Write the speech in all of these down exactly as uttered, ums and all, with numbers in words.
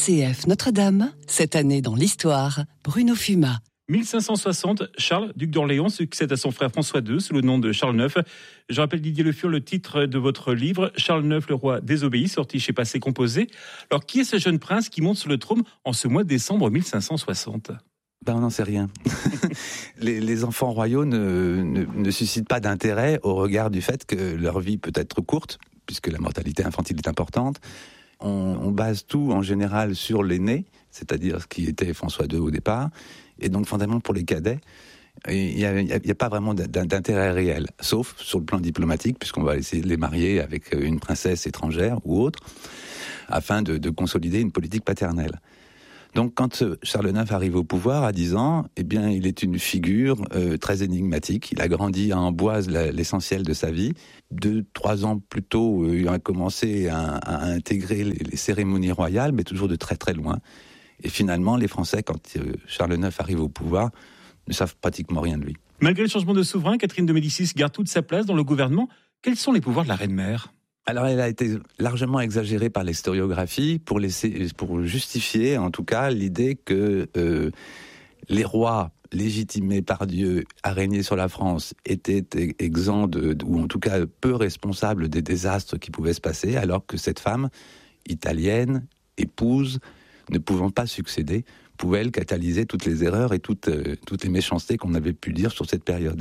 C F Notre-Dame, cette année dans l'histoire, Bruno Fuma. mille cinq cent soixante, Charles, duc d'Orléans, succède à son frère François deux sous le nom de Charles neuf. Je rappelle, Didier Le Fur, le titre de votre livre, Charles neuf, le roi désobéi, sorti chez Passé Composé. Alors, qui est ce jeune prince qui monte sur le trône en ce mois de décembre mille cinq cent soixante ? Ben, on n'en sait rien. les, les enfants royaux ne, ne, ne suscitent pas d'intérêt au regard du fait que leur vie peut être courte, puisque la mortalité infantile est importante. On, on base tout en général sur l'aîné, c'est-à-dire ce qui était François deux au départ, et donc fondamentalement pour les cadets, il n'y a, a, a pas vraiment d'intérêt réel, sauf sur le plan diplomatique, puisqu'on va essayer de les marier avec une princesse étrangère ou autre, afin de, de consolider une politique paternelle. Donc quand Charles neuf arrive au pouvoir à dix ans, eh bien il est une figure euh, très énigmatique. Il a grandi à Amboise la, l'essentiel de sa vie. Deux, trois ans plus tôt, euh, il a commencé à, à intégrer les, les cérémonies royales, mais toujours de très très loin. Et finalement, les Français, quand euh, Charles neuf arrive au pouvoir, ne savent pratiquement rien de lui. Malgré le changement de souverain, Catherine de Médicis garde toute sa place dans le gouvernement. Quels sont les pouvoirs de la reine-mère ? Alors, elle a été largement exagérée par l'historiographie pour, laisser, pour justifier, en tout cas, l'idée que euh, les rois légitimés par Dieu à régner sur la France étaient exempts, de, ou en tout cas peu responsables des désastres qui pouvaient se passer, alors que cette femme, italienne, épouse, ne pouvant pas succéder, pouvait, elle, catalyser toutes les erreurs et toutes, euh, toutes les méchancetés qu'on avait pu dire sur cette période.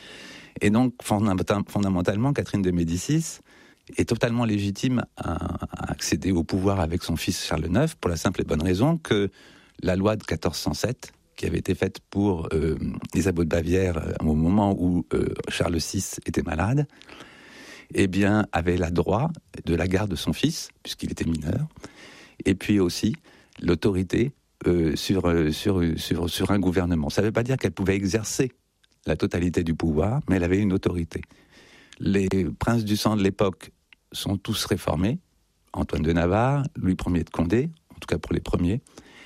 Et donc, fondamentalement, Catherine de Médicis est totalement légitime à accéder au pouvoir avec son fils Charles neuf, pour la simple et bonne raison que la loi de quatorze cent sept, qui avait été faite pour euh, Isabeau de Bavière au moment où euh, Charles six était malade, eh bien, avait le droit de la garde de son fils, puisqu'il était mineur, et puis aussi l'autorité euh, sur, euh, sur, sur, sur un gouvernement. Ça ne veut pas dire qu'elle pouvait exercer la totalité du pouvoir, mais elle avait une autorité. Les princes du sang de l'époque sont tous réformés, Antoine de Navarre, Louis Ier de Condé, en tout cas pour les premiers,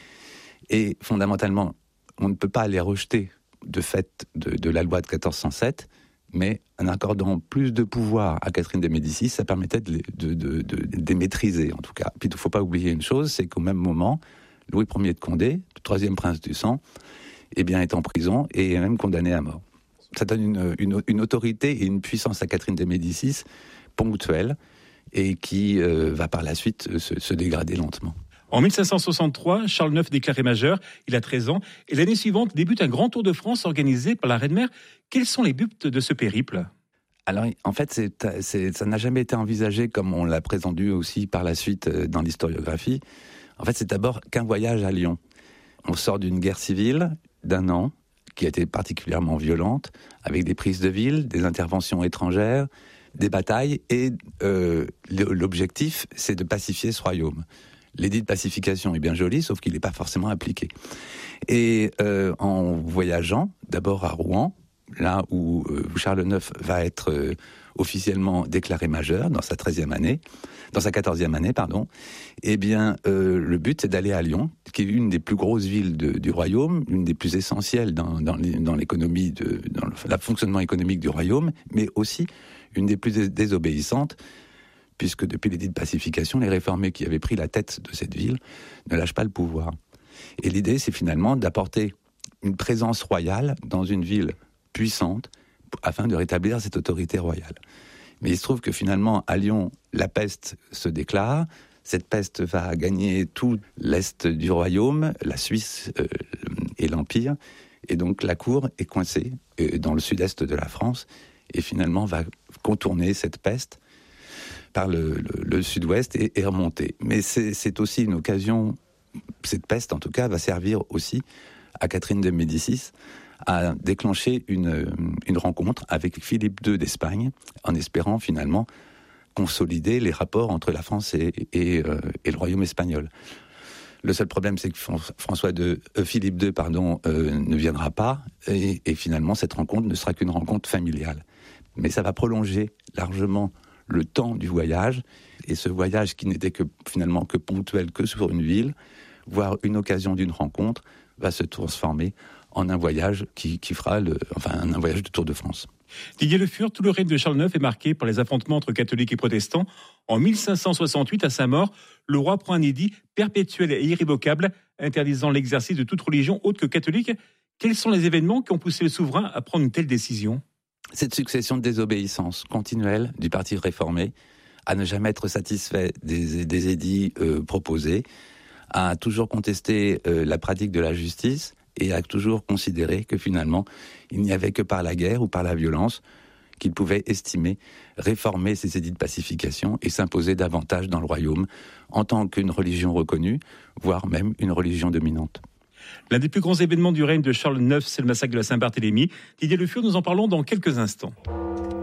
et fondamentalement, on ne peut pas les rejeter de fait de, de la loi de quatorze cent sept, mais en accordant plus de pouvoir à Catherine de Médicis, ça permettait de les, de, de, de, de les maîtriser, en tout cas. Puis il ne faut pas oublier une chose, c'est qu'au même moment, Louis Ier de Condé, le troisième prince du sang, eh bien, est en prison et est même condamné à mort. Ça donne une, une, une autorité et une puissance à Catherine de Médicis ponctuelle et qui euh, va par la suite se, se dégrader lentement. En mille cinq cent soixante-trois, Charles neuf déclaré majeur, il a treize ans, et l'année suivante débute un grand tour de France organisé par la reine-mère. Quels sont les buts de ce périple ? Alors, en fait, c'est, c'est, ça n'a jamais été envisagé comme on l'a prétendu aussi par la suite dans l'historiographie. En fait, c'est d'abord qu'un voyage à Lyon. On sort d'une guerre civile d'un an, qui a été particulièrement violente, avec des prises de ville, des interventions étrangères, des batailles, et euh, l'objectif, c'est de pacifier ce royaume. L'édit de pacification est bien joli, sauf qu'il n'est pas forcément appliqué. Et euh, en voyageant, d'abord à Rouen, là où euh, Charles neuf va être euh, officiellement déclaré majeur dans sa treizième année, dans sa quatorzième année, pardon, eh bien, euh, le but, c'est d'aller à Lyon, qui est une des plus grosses villes de, du royaume, une des plus essentielles dans, dans, dans l'économie, de, dans le, le fonctionnement économique du royaume, mais aussi une des plus désobéissantes, puisque depuis l'édit de pacification, les réformés qui avaient pris la tête de cette ville ne lâchent pas le pouvoir. Et l'idée, c'est finalement d'apporter une présence royale dans une ville puissante afin de rétablir cette autorité royale. Mais il se trouve que finalement, à Lyon, la peste se déclare. Cette peste va gagner tout l'est du royaume, la Suisse euh, et l'Empire. Et donc la cour est coincée euh, dans le sud-est de la France et finalement va contourner cette peste par le, le, le sud-ouest et, et remonter. Mais c'est, c'est aussi une occasion, cette peste en tout cas, va servir aussi à Catherine de Médicis à déclencher une, une rencontre avec Philippe deux d'Espagne, en espérant finalement consolider les rapports entre la France et, et, euh, et le royaume espagnol. Le seul problème, c'est que François deux, euh, Philippe deux pardon, euh, ne viendra pas, et, et finalement cette rencontre ne sera qu'une rencontre familiale. Mais ça va prolonger largement le temps du voyage, et ce voyage qui n'était que, finalement que ponctuel que sur une ville, voire une occasion d'une rencontre, va se transformer en un voyage qui, qui fera le, enfin un voyage de Tour de France. Didier Le Fur, tout le règne de Charles neuf est marqué par les affrontements entre catholiques et protestants. En mille cinq cent soixante-huit, à sa mort, le roi prend un édit perpétuel et irrévocable interdisant l'exercice de toute religion autre que catholique. Quels sont les événements qui ont poussé le souverain à prendre une telle décision ? Cette succession de désobéissances continuelles du parti réformé, à ne jamais être satisfait des, des édits euh, proposés, à toujours contester euh, la pratique de la justice et à toujours considérer que finalement, il n'y avait que par la guerre ou par la violence qu'il pouvait estimer réformer ces édits de pacification et s'imposer davantage dans le royaume en tant qu'une religion reconnue, voire même une religion dominante. L'un des plus grands événements du règne de Charles neuf, c'est le massacre de la Saint-Barthélemy. Didier Le Fur, nous en parlons dans quelques instants.